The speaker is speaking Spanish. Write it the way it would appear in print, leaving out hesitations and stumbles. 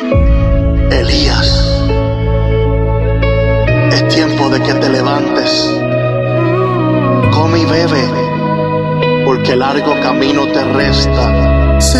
Elías, es tiempo de que te levantes, come y bebe, porque largo camino te resta.